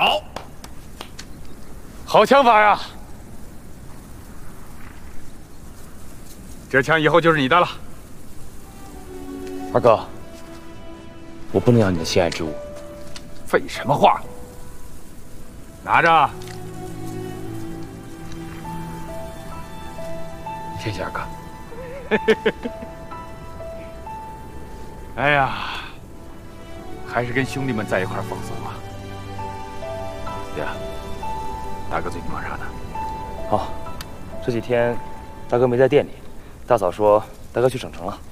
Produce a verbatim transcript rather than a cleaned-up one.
好， 好枪法呀！这枪以后就是你的了。 二哥，我不能要你的心爱之物。 废什么话！拿着。谢谢二哥。哎呀，还是跟兄弟们在一块儿放松啊。爹，大哥最近忙啥呢？ 哦，这几天大哥没在店里，大嫂说大哥去省城了。